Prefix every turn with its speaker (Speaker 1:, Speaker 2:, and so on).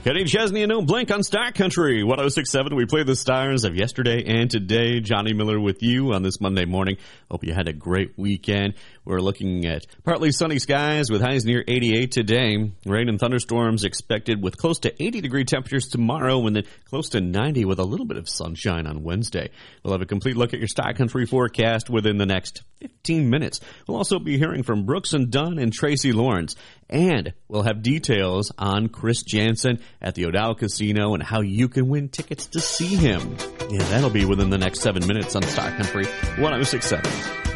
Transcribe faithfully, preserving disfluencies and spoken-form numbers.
Speaker 1: Kenny Chesney and No Blink on Star Country. one oh six point seven. We play the stars of yesterday and today. Johnny Miller with you on this Monday morning. Hope you had a great weekend. We're looking at partly sunny skies with highs near eighty-eight today. Rain and thunderstorms expected with close to eighty degree temperatures tomorrow and then close to ninety with a little bit of sunshine on Wednesday. We'll have a complete look at your Star Country forecast within the next fifteen minutes. We'll also be hearing from Brooks and Dunn and Tracy Lawrence. And we'll have details on Chris Jansen at the O'Dowd Casino and how you can win tickets to see him. Yeah, that'll be within the next seven minutes on Star Country one oh six point seven.